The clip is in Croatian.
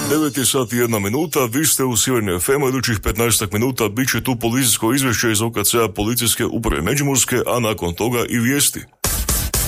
9 je sat i 1 minuta, vi ste u Sjeverni FM, idućih 15 minuta bit će tu policijsko izvješće iz OKC-a Policijske uprave Međimurske, a nakon toga i vijesti.